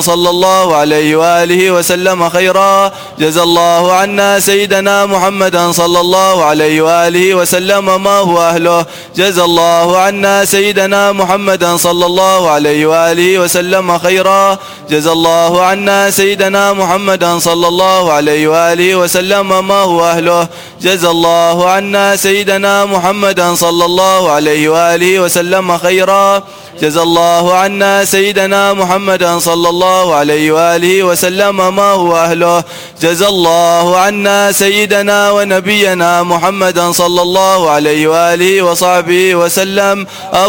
صلى الله عليه وآله وسلم خيرا. جزى الله عنا سيدنا محمدا صلى الله عليه وآله وسلم ما هو أهله. جزى الله عنا سيدنا محمدا صلى الله عليه وآله وسلم خيرا. جزى الله عنا سيدنا محمدا صلى الله عليه وآله وسلم ما هو أهله. جزى الله عنا سيدنا محمدا صلى الله عليه وآله وسلم خيرا. جزى الله عنا سيدنا محمدا صلى الله عليه وآله وسلم ما هو أهله. جزى الله عنا سيدنا ونبينا محمدا صلى الله عليه وآله وصحبه وسلم